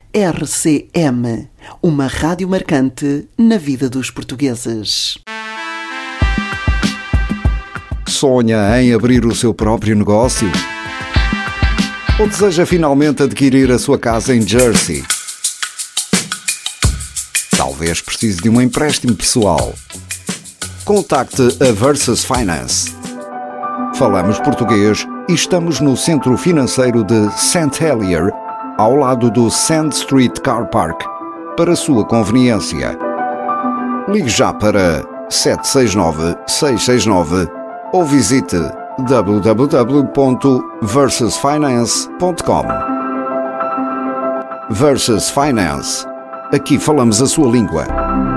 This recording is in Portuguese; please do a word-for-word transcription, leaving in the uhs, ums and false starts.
R C M, uma rádio marcante na vida dos portugueses. Sonha em abrir o seu próprio negócio? Ou deseja finalmente adquirir a sua casa em Jersey? Talvez precise de um empréstimo pessoal. Contacte a Versus Finance. Falamos português e estamos no centro financeiro de Saint Helier, ao lado do Sand Street Car Park, para sua conveniência. Ligue já para sete seis nove, seis seis nove ou visite w w w ponto versus finance ponto com. Versus Finance. Aqui falamos a sua língua.